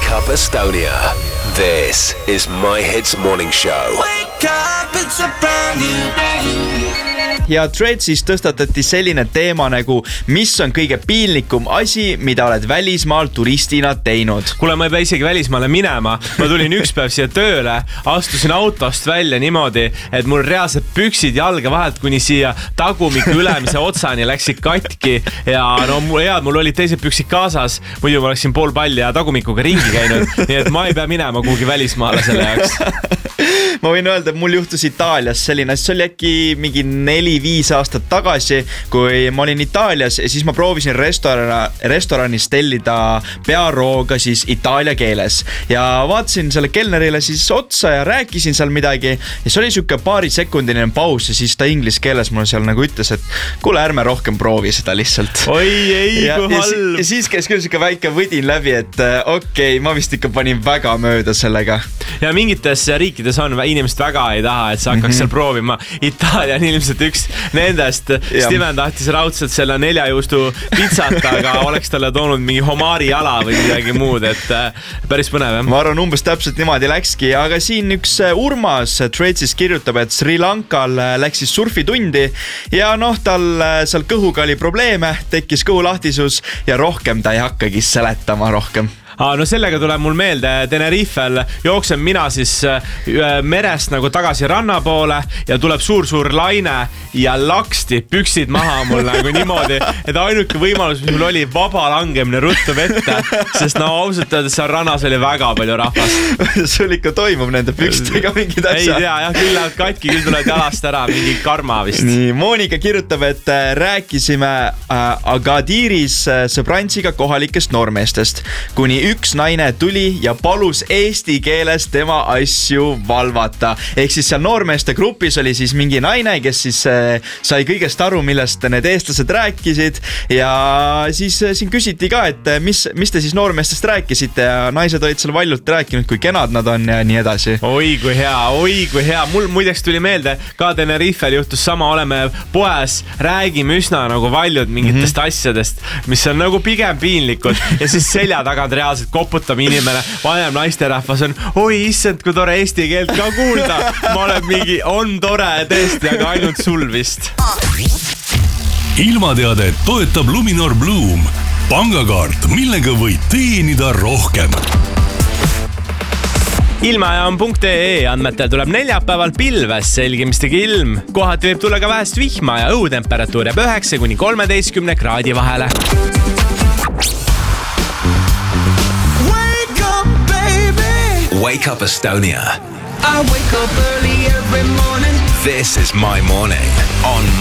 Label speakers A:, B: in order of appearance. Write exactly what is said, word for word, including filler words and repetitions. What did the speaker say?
A: Wake Up Estonia. This is My Hits Morning Show.
B: Wake up, it's a brand new day.
C: Ja Threadsis tõstatati selline teema nagu, mis on kõige piinlikum asi, mida oled välismaal turistina teinud.
D: Kuule, ma ei pea isegi välismaale minema. Ma tulin üks päev siia tööle, astusin autost välja niimoodi, et mul reaalselt püksid jalga vahelt kuni siia tagumiku ülemise otsani läksid katki. Ja no hea, mul olid teised püksid kaasas, muidu ma oleksin pool palli ja tagumikuga ringi käinud. Nii et ma ei pea minema kuhugi välismaale selle jaoks.
C: Ma võin öelda, et mul juhtus Itaalias selline, see oli äkki mingi neli viis aastat tagasi, kui ma olin Itaalias ja siis ma proovisin restorana, restoranis tellida pearooga siis itaalia keeles. Ja vaatasin selle kelnerile siis otsa ja rääkisin seal midagi ja see oli siuke paari sekundiline paus ja siis ta inglis keeles mulle seal nagu ütles, et kuule, ärme rohkem proovi seda lihtsalt.
D: Oi, ei,
C: ja,
D: kui halb.
C: Ja, ja siis käis küll siuke väike võdin läbi, et okei, okay, ma vist ikka panin väga mööda sellega.
D: Ja mingites riikides on inimesed väga ei taha, et sa hakkaks mm-hmm. seal proovima. Itaalia on ilmselt üks nendest. Steven tahtis raudselt selle neljajuustu pitsat, aga oleks talle toonud mingi homari jala või midagi muud, et päris põnev.
C: Ma arvan, umbes täpselt niimoodi läkski, aga siin üks Urmas Threadsis kirjutab, et Sri Lankal läks siis surfitundi ja noh, tal seal kõhuga oli probleeme, tekkis kõhulahtisus ja rohkem ta ei hakkagi seletama rohkem.
D: Aa, no sellega tuleb mul meelde Tenerifel jooksen mina siis merest nagu tagasi ranna poole ja tuleb suur-suur laine ja laksti püksid maha mul nagu niimoodi, et ainuke võimalus, mis mul oli vaba langemine ruttu vette, sest no ausalt öeldes seal rannas oli väga palju rahvast.
C: Sul ikka toimub nende pükstega mingid asjad.
D: Ei tea, jah, küll läheb katki, küll tuleb jalast ära mingi karma vist.
C: Nii, Monika kirjutab, et rääkisime Agadiris sõbrantsiga kohalikest noormeestest, kuni üks naine tuli ja palus eesti keeles tema asju valvata. Ehk siis seal noormeeste grupis oli siis mingi naine, kes siis sai kõigest aru, millest need eestlased rääkisid ja siis siin küsiti ka, et mis, mis te siis noormeestest rääkisite ja naised olid seal valjult rääkinud, kui kenad nad on ja nii edasi.
D: Oi kui hea, oi kui hea. Mul muideks tuli meelde, ka Tenerifel juhtus sama, oleme poes, räägime üsna nagu valjud mingitest mm-hmm. asjadest, mis on nagu pigem piinlikud ja siis selja tagant reaalselt koputab inimene, vanem naisterahvas on, oi issand, kui tore eesti keelt ka kuulda. Ma olen mingi, on tore tõesti, aga ainult sul vist.
E: Ilmateade toetab Luminor Bloom. Pangakaart, millega võid teenida rohkem.
D: Ilmaja on punkt ee andmetel tuleb neljapäeval pilves selgimistegi ilm. Kohati võib tulla ka vähest vihma ja õhutemperatuur jääb üheksa kuni kolmeteistkümne kraadi vahele.
A: Wake Up Estonia.
B: I wake up early every morning.
A: This is My Morning on